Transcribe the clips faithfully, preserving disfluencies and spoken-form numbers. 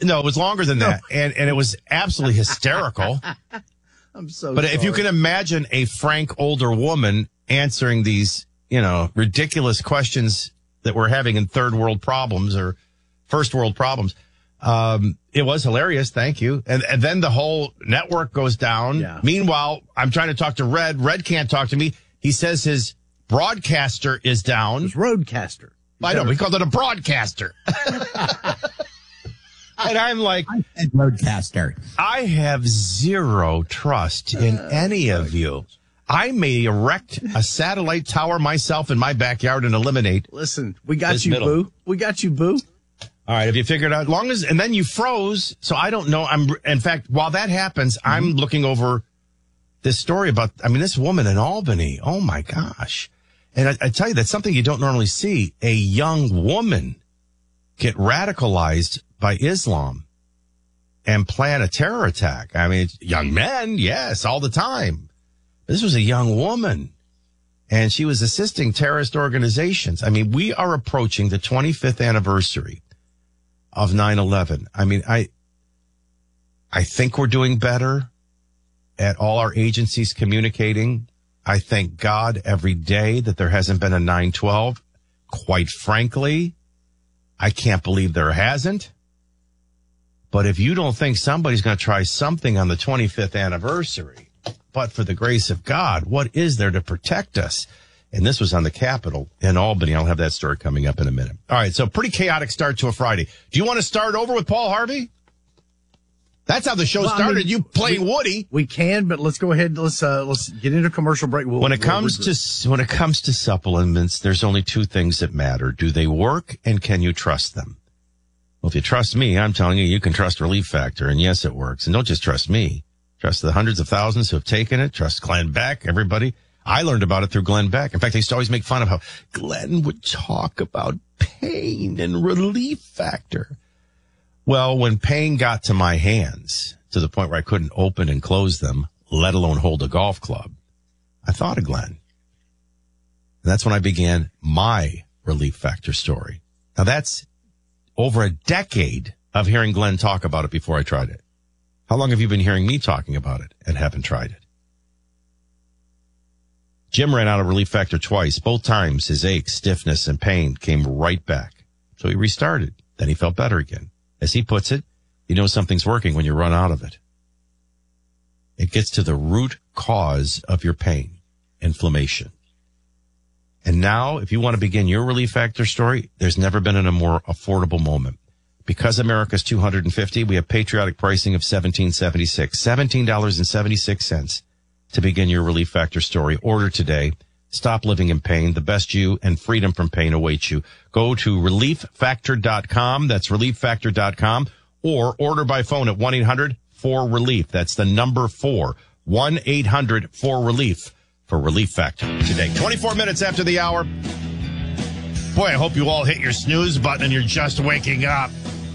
No, it was longer than that, no. and and it was absolutely hysterical. I'm so. But sorry. if you can imagine a frank older woman answering these, you know, ridiculous questions that we're having in third world problems or first world problems, um, it was hilarious. Thank you. And, and then the whole network goes down. Yeah. Meanwhile, I'm trying to talk to Red. Red can't talk to me. He says his broadcaster is down. It's Roadcaster. I know. We called it a broadcaster. And I'm like, I said Roadcaster. I have zero trust in uh, any of you. I may erect a satellite tower myself in my backyard and eliminate. Listen, we got this you, middle. boo. We got you, boo. All right. Have you figured out? Long as, and then you froze. So I don't know. I'm, in fact, while that happens, mm-hmm. I'm looking over this story about, I mean, this woman in Albany. Oh my gosh. And I, I tell you, that's something you don't normally see. A young woman get radicalized by Islam and plan a terror attack. I mean, young men, yes, all the time. This was a young woman, and she was assisting terrorist organizations. I mean, we are approaching the twenty-fifth anniversary of nine eleven. I mean, I, I think we're doing better at all our agencies communicating. I thank God every day that there hasn't been a nine twelve. Quite frankly, I can't believe there hasn't. But if you don't think somebody's going to try something on the twenty-fifth anniversary, but for the grace of God, what is there to protect us? And this was on the Capitol in Albany. I'll have that story coming up in a minute. All right, so pretty chaotic start to a Friday. Do you want to start over with Paul Harvey? That's how the show well, started. I mean, you playing we, Woody. We can, but let's go ahead. Let's uh, let's get into a commercial break. We'll, when it we'll comes regroup. to when it comes to supplements, there's only two things that matter: do they work, and can you trust them? Well, if you trust me, I'm telling you, you can trust Relief Factor, and yes, it works. And don't just trust me; trust the hundreds of thousands who have taken it. Trust Glenn Beck. Everybody. I learned about it through Glenn Beck. In fact, I used to always make fun of how Glenn would talk about pain and Relief Factor. Well, when pain got to my hands, to the point where I couldn't open and close them, let alone hold a golf club, I thought of Glenn. And that's when I began my Relief Factor story. Now, that's over a decade of hearing Glenn talk about it before I tried it. How long have you been hearing me talking about it and haven't tried it? Jim ran out of Relief Factor twice. Both times, his ache, stiffness, and pain came right back. So he restarted. Then he felt better again. As he puts it, you know something's working when you run out of it. It gets to the root cause of your pain, inflammation. And now, if you want to begin your Relief Factor story, there's never been in a more affordable moment. Because America's two hundred fifty, we have patriotic pricing of seventeen seventy-six, seventeen dollars and seventy-six cents to begin your Relief Factor story. Order today. Stop living in pain. The best you and freedom from pain awaits you. Go to relief factor dot com. That's relief factor dot com. Or order by phone at one eight hundred four relief. That's the number four. one eight hundred four relief for Relief Factor today. twenty-four minutes after the hour. Boy, I hope you all hit your snooze button and you're just waking up.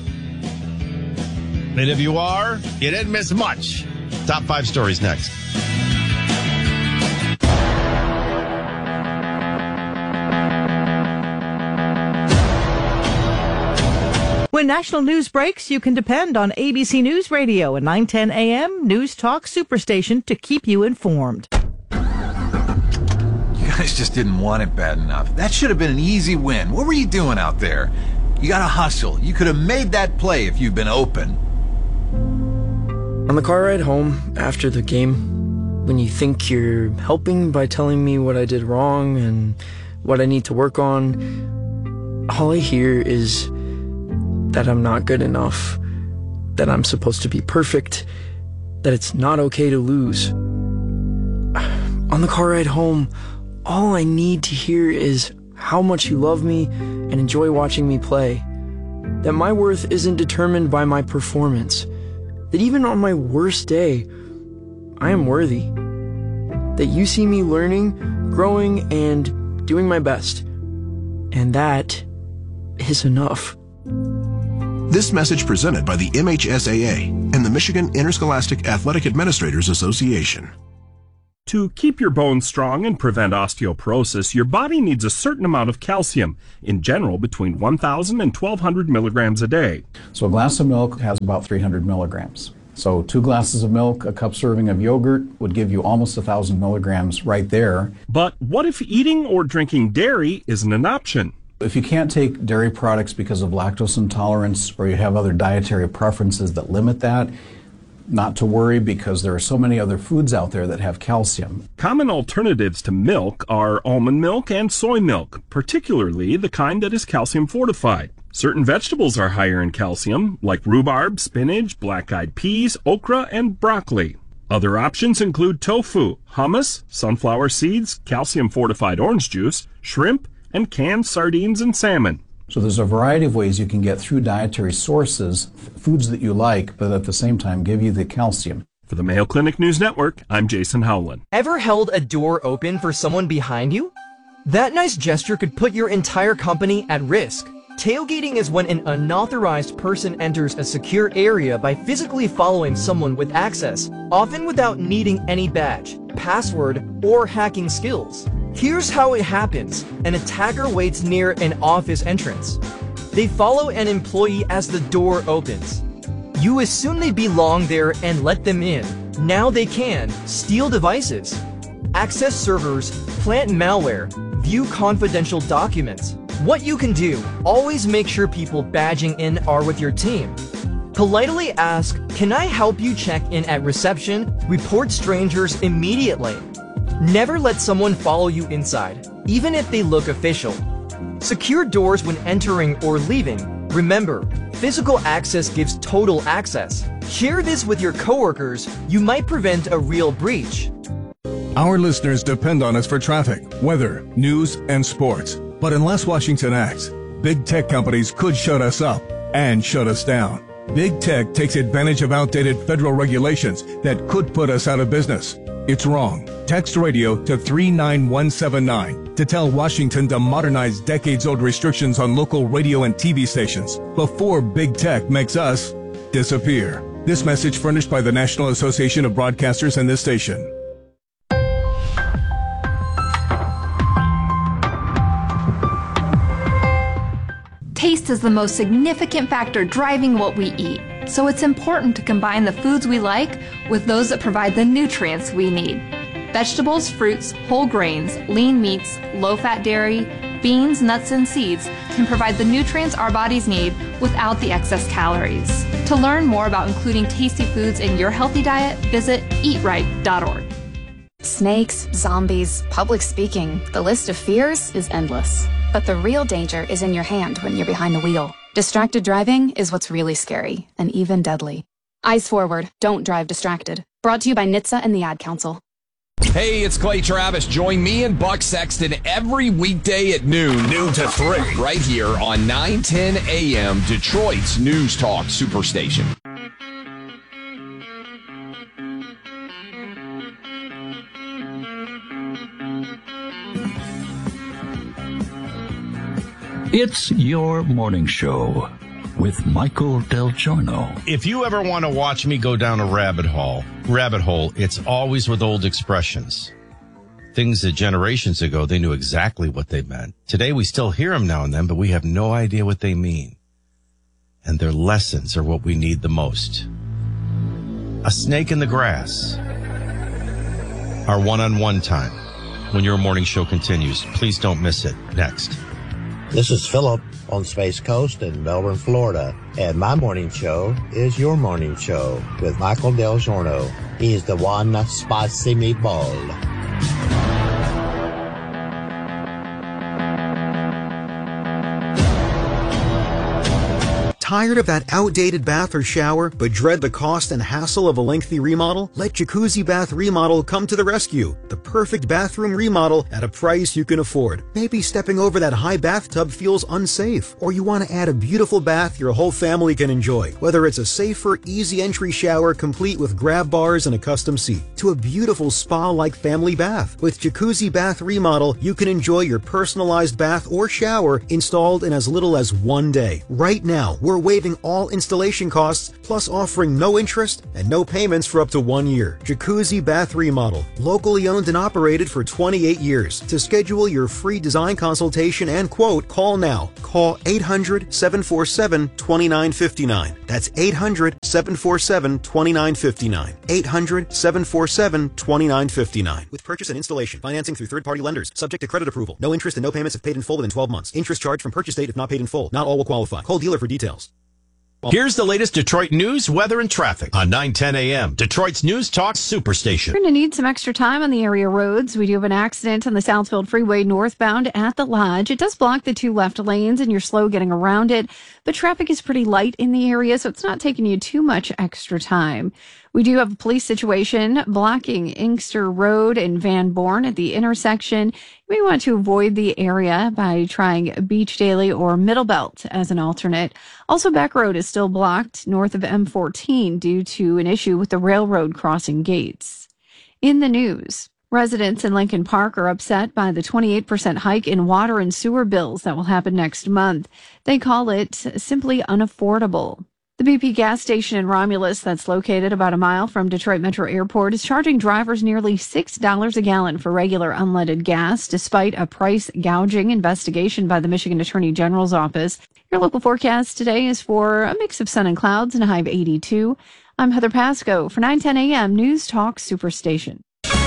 And if you are, you didn't miss much. Top five stories next. When national news breaks, you can depend on A B C News Radio and nine ten A M News Talk Superstation to keep you informed. You guys just didn't want it bad enough. That should have been an easy win. What were you doing out there? You gotta hustle. You could have made that play if you'd been open. On the car ride home after the game, when you think you're helping by telling me what I did wrong and what I need to work on, all I hear is that I'm not good enough, that I'm supposed to be perfect, that it's not okay to lose. On the car ride home, all I need to hear is how much you love me and enjoy watching me play, that my worth isn't determined by my performance, that even on my worst day, I am worthy, that you see me learning, growing, and doing my best, and that is enough. This message presented by the M H S A A and the Michigan Interscholastic Athletic Administrators Association. To keep your bones strong and prevent osteoporosis, your body needs a certain amount of calcium, in general between one thousand and twelve hundred milligrams a day. So a glass of milk has about three hundred milligrams. So two glasses of milk, a cup serving of yogurt would give you almost one thousand milligrams right there. But what if eating or drinking dairy isn't an option? If you can't take dairy products because of lactose intolerance or you have other dietary preferences that limit that, not to worry, because there are so many other foods out there that have calcium. Common alternatives to milk are almond milk and soy milk, particularly the kind that is calcium fortified. Certain vegetables are higher in calcium, like rhubarb, spinach, black-eyed peas, okra, and broccoli. Other options include tofu, hummus, sunflower seeds, calcium-fortified orange juice, shrimp, and canned sardines and salmon. So there's a variety of ways you can get through dietary sources, foods that you like, but at the same time give you the calcium. For the Mayo Clinic News Network, I'm Jason Howland. Ever held a door open for someone behind you? That nice gesture could put your entire company at risk. Tailgating is when an unauthorized person enters a secure area by physically following someone with access, often without needing any badge, password, or hacking skills. Here's how it happens. An attacker waits near an office entrance. They follow an employee as the door opens. You assume they belong there and let them in. Now they can steal devices, access servers, plant malware, view confidential documents. What you can do, always make sure people badging in are with your team. Politely ask, "Can I help you check in at reception?" Report strangers immediately. Never let someone follow you inside, even if they look official. Secure doors when entering or leaving. Remember, physical access gives total access. Share this with your coworkers. You might prevent a real breach. Our listeners depend on us for traffic, weather, news, and sports. But unless Washington acts, big tech companies could shut us up and shut us down. Big tech takes advantage of outdated federal regulations that could put us out of business. It's wrong. Text radio to three nine one seven nine to tell Washington to modernize decades-old restrictions on local radio and T V stations before big tech makes us disappear. This message furnished by the National Association of Broadcasters and this station. Taste is the most significant factor driving what we eat, so it's important to combine the foods we like with those that provide the nutrients we need. Vegetables, fruits, whole grains, lean meats, low-fat dairy, beans, nuts, and seeds can provide the nutrients our bodies need without the excess calories. To learn more about including tasty foods in your healthy diet, visit eat right dot org. Snakes, zombies, public speaking, the list of fears is endless. But the real danger is in your hand when you're behind the wheel. Distracted driving is what's really scary, and even deadly. Eyes forward, don't drive distracted. Brought to you by N H T S A and the Ad Council. Hey, it's Clay Travis. Join me and Buck Sexton every weekday at noon. Noon to three. Right here on nine ten A M, Detroit's News Talk Superstation. It's your morning show with Michael Del Giorno. If you ever want to watch me go down a rabbit hole, rabbit hole, it's always with old expressions. Things that generations ago, they knew exactly what they meant. Today, we still hear them now and then, but we have no idea what they mean. And their lessons are what we need the most. A snake in the grass. Our one-on-one time. When your morning show continues, please don't miss it. Next. This is Philip on Space Coast in Melbourne, Florida, and my morning show is your morning show with Michael Del Giorno. He's the one spicy meatball. Tired of that outdated bath or shower, but dread the cost and hassle of a lengthy remodel? Let Jacuzzi Bath Remodel come to the rescue. The perfect bathroom remodel at a price you can afford. Maybe stepping over that high bathtub feels unsafe, or you want to add a beautiful bath your whole family can enjoy. Whether it's a safer, easy entry shower complete with grab bars and a custom seat, to a beautiful spa-like family bath. With Jacuzzi Bath Remodel, you can enjoy your personalized bath or shower installed in as little as one day. Right now, we're waiving all installation costs, plus offering no interest and no payments for up to one year. Jacuzzi Bath Remodel, locally owned and operated for twenty-eight years. To schedule your free design consultation and quote, call now. Call eight hundred, seven four seven, two nine five nine. That's eight hundred, seven four seven, two nine five nine. eight hundred, seven four seven, two nine five nine. With purchase and installation, financing through third-party lenders, subject to credit approval. No interest and no payments if paid in full within twelve months. Interest charged from purchase date if not paid in full. Not all will qualify. Call dealer for details. Here's the latest Detroit news, weather, and traffic on nine ten a.m. Detroit's News Talk Superstation. We're going to need some extra time on the area roads. We do have an accident on the Southfield Freeway northbound at the Lodge. It does block the two left lanes, and you're slow getting around it. But traffic is pretty light in the area, so it's not taking you too much extra time. We do have a police situation blocking Inkster Road in Van Born at the intersection. You may want to avoid the area by trying Beach Daily or Middle Belt as an alternate. Also, Beck Road is still blocked north of M fourteen due to an issue with the railroad crossing gates. In the news, residents in Lincoln Park are upset by the twenty-eight percent hike in water and sewer bills that will happen next month. They call it simply unaffordable. The B P gas station in Romulus, that's located about a mile from Detroit Metro Airport, is charging drivers nearly six dollars a gallon for regular unleaded gas, despite a price gouging investigation by the Michigan Attorney General's office. Your local forecast today is for a mix of sun and clouds and a high of eighty-two. I'm Heather Pasco for nine ten a.m. News Talk Superstation.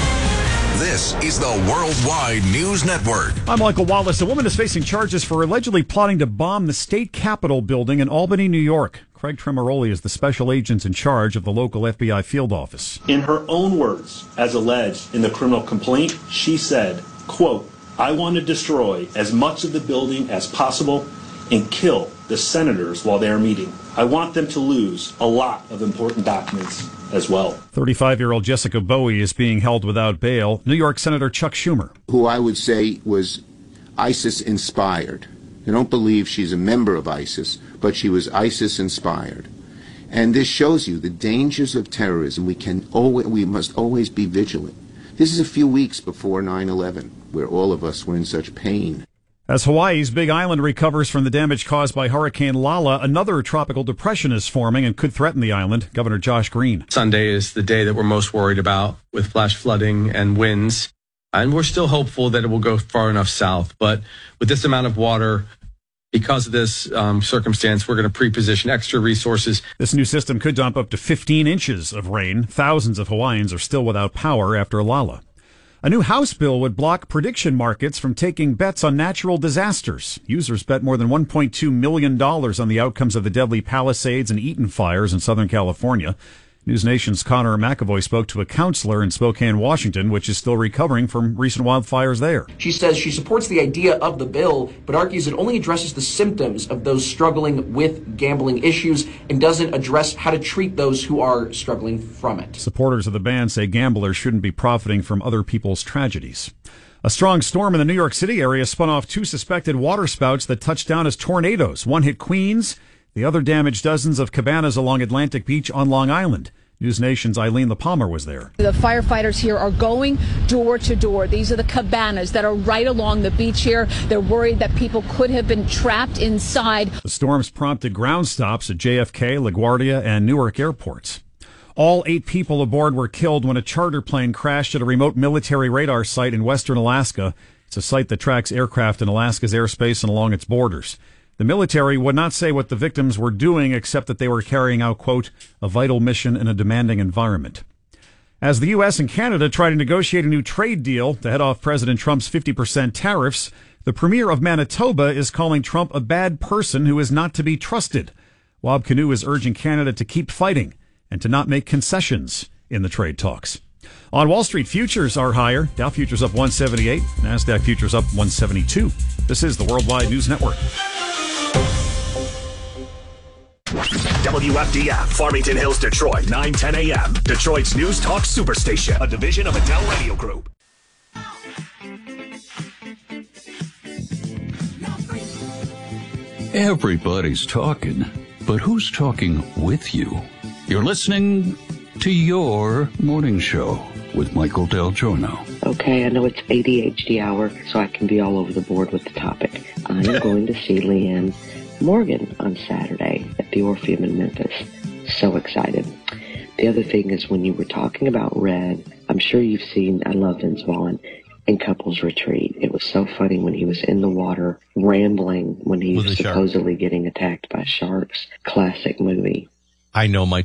This is the Worldwide News Network. I'm Michael Wallace. A woman is facing charges for allegedly plotting to bomb the state capitol building in Albany, New York. Craig Tremoroli is the special agent in charge of the local F B I field office. In her own words, as alleged in the criminal complaint, she said, quote, I want to destroy as much of the building as possible and kill the senators while they are meeting. I want them to lose a lot of important documents as well. thirty-five-year-old Jessica Bowie is being held without bail. New York Senator Chuck Schumer, who I would say was ISIS-inspired. I don't believe she's a member of ISIS, but she was ISIS-inspired. And this shows you the dangers of terrorism. We can always, we must always be vigilant. This is a few weeks before nine eleven, where all of us were in such pain. As Hawaii's Big Island recovers from the damage caused by Hurricane Lala, another tropical depression is forming and could threaten the island. Governor Josh Green. Sunday is the day that we're most worried about, with flash flooding and winds. And we're still hopeful that it will go far enough south. But with this amount of water, because of this um, circumstance, we're going to pre-position extra resources. This new system could dump up to fifteen inches of rain. Thousands of Hawaiians are still without power after Lala. A new House bill would block prediction markets from taking bets on natural disasters. Users bet more than one point two million dollars on the outcomes of the deadly Palisades and Eaton fires in Southern California. News Nation's Connor McAvoy spoke to a counselor in Spokane, Washington, which is still recovering from recent wildfires there. She says she supports the idea of the bill, but argues it only addresses the symptoms of those struggling with gambling issues and doesn't address how to treat those who are struggling from it. Supporters of the ban say gamblers shouldn't be profiting from other people's tragedies. A strong storm in the New York City area spun off two suspected waterspouts that touched down as tornadoes. One hit Queens. The other damaged dozens of cabanas along Atlantic Beach on Long Island. News Nation's Eileen LaPalmer was there. The firefighters here are going door to door. These are the cabanas that are right along the beach here. They're worried that people could have been trapped inside. The storms prompted ground stops at J F K, LaGuardia, and Newark airports. All eight people aboard were killed when a charter plane crashed at a remote military radar site in western Alaska. It's a site that tracks aircraft in Alaska's airspace and along its borders. The military would not say what the victims were doing, except that they were carrying out, quote, a vital mission in a demanding environment. As the U S and Canada try to negotiate a new trade deal to head off President Trump's fifty percent tariffs, the premier of Manitoba is calling Trump a bad person who is not to be trusted. Wab Kinew is urging Canada to keep fighting and to not make concessions in the trade talks. On Wall Street, futures are higher. Dow futures up one seventy-eight, NASDAQ futures up one seventy-two. This is the Worldwide News Network. W F D F, Farmington Hills, Detroit, nine ten a.m. Detroit's News Talk Superstation, a division of Adele Radio Group. Everybody's talking, but who's talking with you? You're listening to Your Morning Show with Michael Del Giorno. Okay, I know it's A D H D hour, so I can be all over the board with the topic. I'm going to see Leanne Morgan on Saturday at at the Orpheum in Memphis. So excited. The other thing is when you were talking about Red, I'm sure you've seen I Love Vince Vaughn in Couples Retreat. It was so funny when he was in the water rambling when he was supposedly getting attacked by sharks. Classic movie. I know my